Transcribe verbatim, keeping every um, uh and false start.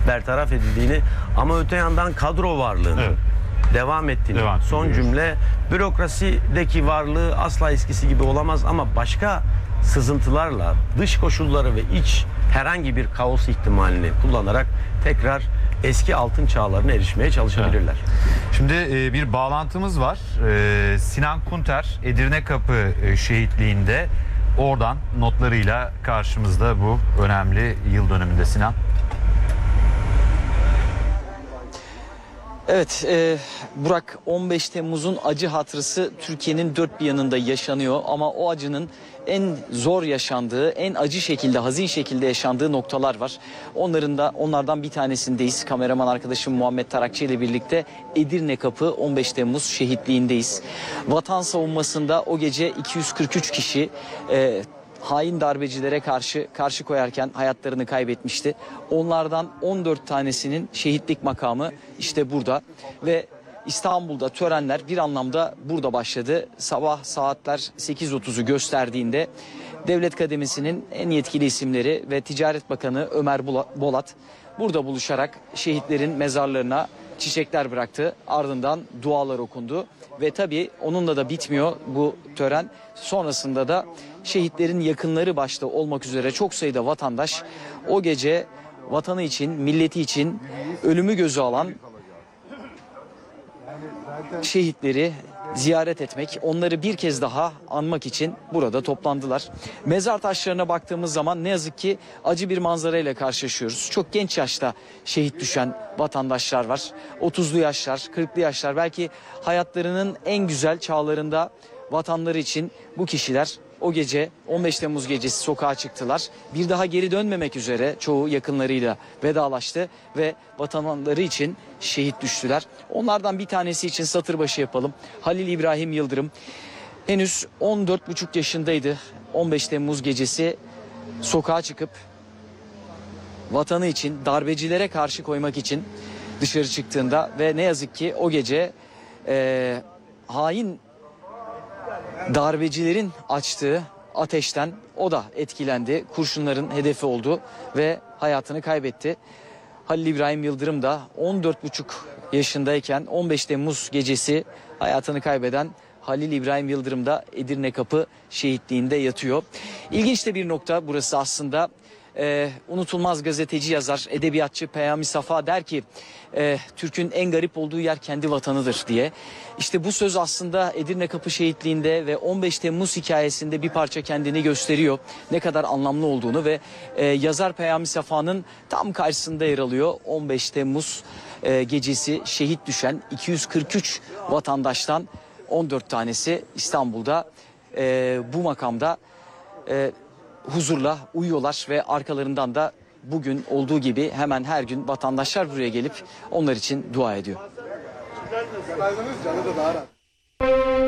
bertaraf edildiğini ama öte yandan kadro varlığını Evet. devam ettiğini. Devam Son ediyoruz. cümle, bürokrasideki varlığı asla eskisi gibi olamaz ama başka sızıntılarla dış koşulları ve iç herhangi bir kaos ihtimalini kullanarak tekrar eski altın çağlarına erişmeye çalışabilirler. Şimdi e, bir bağlantımız var. E, Sinan Kunter Edirne Kapı e, şehitliğinde, oradan notlarıyla karşımızda bu önemli yıl dönümünde. Sinan. Evet e, Burak, on beş Temmuz'un acı hatırası Türkiye'nin dört bir yanında yaşanıyor ama o acının en zor yaşandığı, en acı şekilde, hazin şekilde yaşandığı noktalar var. Onların da onlardan bir tanesindeyiz. Kameraman arkadaşım Muhammed Tarakçı ile birlikte Edirne Kapı on beş Temmuz şehitliğindeyiz. Vatan savunmasında o gece iki yüz kırk üç kişi e, hain darbecilere karşı karşı koyarken hayatlarını kaybetmişti. Onlardan on dört tanesinin şehitlik makamı işte burada ve İstanbul'da törenler bir anlamda burada başladı. Sabah saatler sekiz otuzu gösterdiğinde devlet kademesinin en yetkili isimleri ve Ticaret Bakanı Ömer Bolat burada buluşarak şehitlerin mezarlarına çiçekler bıraktı. Ardından dualar okundu ve tabii onunla da bitmiyor bu tören. Sonrasında da şehitlerin yakınları başta olmak üzere çok sayıda vatandaş o gece vatanı için, milleti için ölümü göze alan şehitleri ziyaret etmek, onları bir kez daha anmak için burada toplandılar. Mezar taşlarına baktığımız zaman ne yazık ki acı bir manzarayla karşılaşıyoruz. Çok genç yaşta şehit düşen vatandaşlar var. otuzlu yaşlar, kırklı yaşlar, belki hayatlarının en güzel çağlarında vatanları için bu kişiler o gece on beş Temmuz gecesi sokağa çıktılar. Bir daha geri dönmemek üzere çoğu yakınlarıyla vedalaştı ve vatanları için şehit düştüler. Onlardan bir tanesi için satır başı yapalım. Halil İbrahim Yıldırım henüz on dört buçuk yaşındaydı. on beş Temmuz gecesi sokağa çıkıp vatanı için, darbecilere karşı koymak için dışarı çıktığında ve ne yazık ki o gece e, hain darbecilerin açtığı ateşten o da etkilendi. Kurşunların hedefi oldu ve hayatını kaybetti. Halil İbrahim Yıldırım da on dört buçuk yaşındayken on beş Temmuz gecesi hayatını kaybeden Halil İbrahim Yıldırım da Edirne Kapı şehitliğinde yatıyor. İlginç de bir nokta burası aslında. Ee, unutulmaz gazeteci, yazar, edebiyatçı Peyami Safa der ki e, Türk'ün en garip olduğu yer kendi vatanıdır diye. İşte bu söz aslında Edirne Kapı şehitliğinde ve on beş Temmuz hikayesinde bir parça kendini gösteriyor. Ne kadar anlamlı olduğunu ve e, yazar Peyami Safa'nın tam karşısında yer alıyor. on beş Temmuz e, gecesi şehit düşen iki yüz kırk üç vatandaştan on dört tanesi İstanbul'da e, bu makamda e, huzurla uyuyorlar ve arkalarından da bugün olduğu gibi hemen her gün vatandaşlar buraya gelip onlar için dua ediyor.